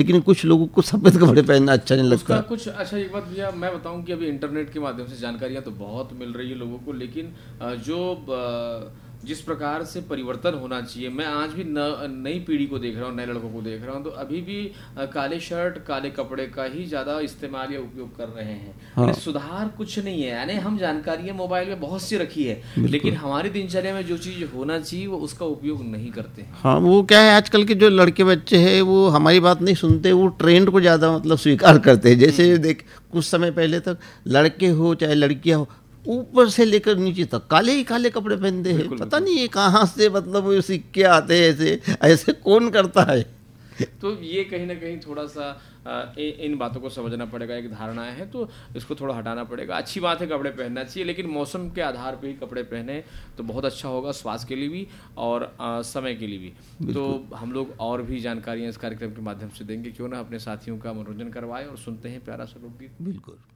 लेकिन कुछ लोगों को सफ़ेद कपड़े पहनना अच्छा नहीं लगता। कुछ अच्छा, एक बात भैया मैं बताऊं कि अभी इंटरनेट के माध्यम से जानकारियां तो बहुत मिल रही है लोगों को, लेकिन जिस प्रकार से परिवर्तन होना चाहिए, मैं आज भी नई पीढ़ी को देख रहा हूँ, नए लड़कों को देख रहा हूँ, तो अभी भी काले शर्ट काले कपड़े का ही ज़्यादा इस्तेमाल या उपयोग कर रहे हैं। हाँ। सुधार कुछ नहीं है, यानी हम जानकारियाँ मोबाइल में बहुत सी रखी है, लेकिन हमारी दिनचर्या में जो चीज़ होना चाहिए वो उसका उपयोग नहीं करते हैं। हाँ, वो क्या है, आजकल के जो लड़के बच्चे हैं वो हमारी बात नहीं सुनते, वो ट्रेंड को ज़्यादा मतलब स्वीकार करते हैं। जैसे देख, कुछ समय पहले तक लड़के हो चाहे लड़कियां हो, ऊपर से लेकर नीचे तक काले ही काले कपड़े पहनते हैं। पता नहीं ये कहाँ से मतलब वो सिक्के आते हैं, ऐसे ऐसे कौन करता है। तो ये कहीं ना कहीं थोड़ा सा इन बातों को समझना पड़ेगा। एक धारणाएं हैं तो इसको थोड़ा हटाना पड़ेगा। अच्छी बात है कपड़े पहनना चाहिए, लेकिन मौसम के आधार पे ही कपड़े पहने तो बहुत अच्छा होगा, स्वास्थ्य के लिए भी और समय के लिए भी। तो हम लोग और भी जानकारियां इस कार्यक्रम के माध्यम से देंगे, क्यों ना अपने साथियों का मनोरंजन करवाएं, और सुनते हैं प्यारा सा लोकगीत। बिल्कुल।